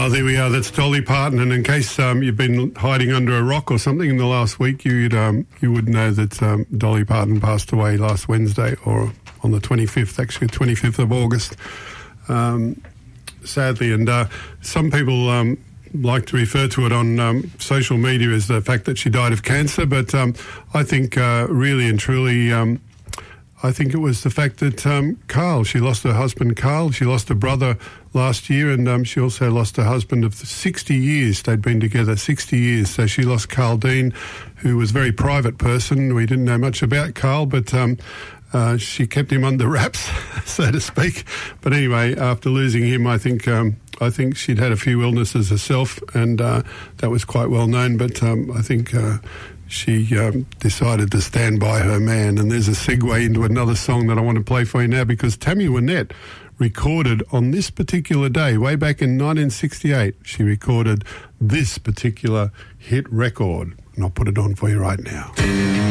Oh, there we are. That's Dolly Parton. And in case you've been hiding under a rock or something in the last week, you would know that Dolly Parton passed away last Wednesday, or on the 25th, actually, 25th of August, sadly. And some people like to refer to it on social media as the fact that she died of cancer, but I think really and truly... I think it was the fact that Carl, she lost her husband Carl, she lost her brother last year, and she also lost her husband of 60 years. They'd been together 60 years. So she lost Carl Dean, who was a very private person. We didn't know much about Carl, but she kept him under wraps, so to speak. But anyway, after losing him, I think she'd had a few illnesses herself, and that was quite well known. But I think... she decided to stand by her man. And there's a segue into another song that I want to play for you now, because Tammy Wynette recorded on this particular day, way back in 1968, she recorded this particular hit record. And I'll put it on for you right now.